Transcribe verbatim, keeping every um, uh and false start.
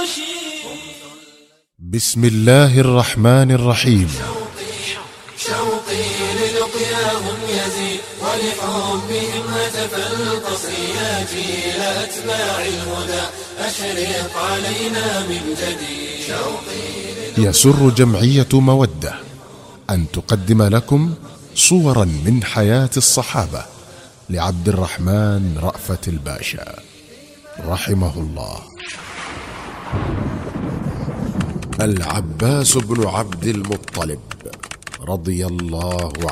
بسم الله الرحمن الرحيم. شوقي للقياهم يزيد ولحبهم هتف القصر يا جيل أتباع الهدى أشرق علينا من جديد. شوقي يسر جمعية مودة أن تقدم لكم صورا من حياة الصحابة لعبد الرحمن رأفت الباشا رحمه الله. العباس بن عبد المطلب رضي الله عنه